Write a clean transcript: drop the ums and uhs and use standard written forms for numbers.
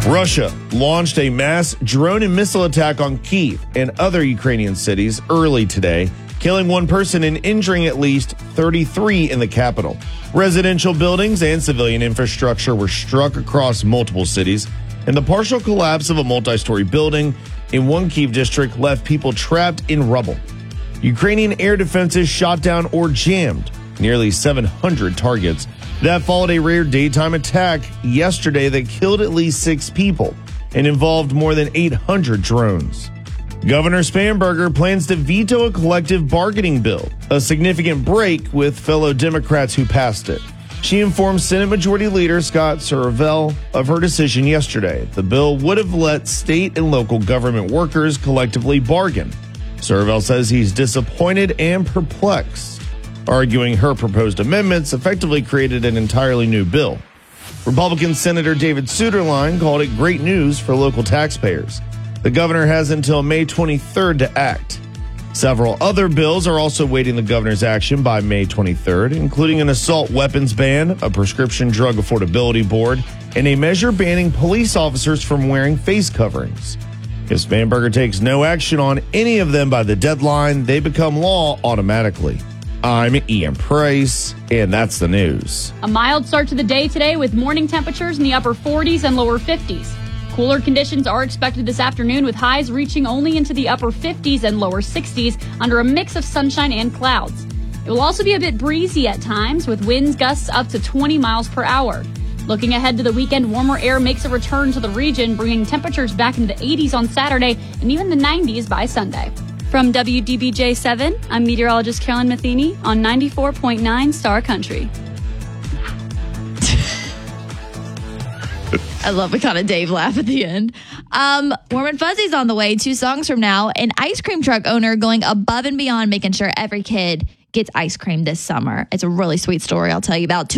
Russia launched a mass drone and missile attack on Kyiv and other Ukrainian cities early today, killing one person and injuring at least 33 in the capital. Residential buildings and civilian infrastructure were struck across multiple cities, and the partial collapse of a multi-story building in one Kyiv district left people trapped in rubble. Ukrainian air defenses shot down or jammed nearly 700 targets. That followed a rare daytime attack yesterday that killed at least 6 people and involved more than 800 drones. Governor Spanberger plans to veto a collective bargaining bill, a significant break with fellow Democrats who passed it. She informed Senate Majority Leader Scott Survell of her decision yesterday. The bill would have let state and local government workers collectively bargain. Survell says he's disappointed and perplexed, arguing her proposed amendments effectively created an entirely new bill. Republican Senator David Suetterlein called it great news for local taxpayers. The governor has until May 23rd to act. Several other bills are also waiting the governor's action by May 23rd, including an assault weapons ban, a prescription drug affordability board, and a measure banning police officers from wearing face coverings. If Spanberger takes no action on any of them by the deadline, they become law automatically. I'm Ian Price, and that's the news. A mild start to the day today with morning temperatures in the upper 40s and lower 50s. Cooler conditions are expected this afternoon with highs reaching only into the upper 50s and lower 60s under a mix of sunshine and clouds. It will also be a bit breezy at times with winds gusts up to 20 miles per hour. Looking ahead to the weekend, warmer air makes a return to the region, bringing temperatures back into the 80s on Saturday and even the 90s by Sunday. From WDBJ7, I'm meteorologist Carolyn Matheny on 94.9 Star Country. I love the kind of Dave laugh at the end. Warm and Fuzzy's on the way 2 songs from now. An ice cream truck owner going above and beyond making sure every kid gets ice cream this summer. It's a really sweet story I'll tell you about.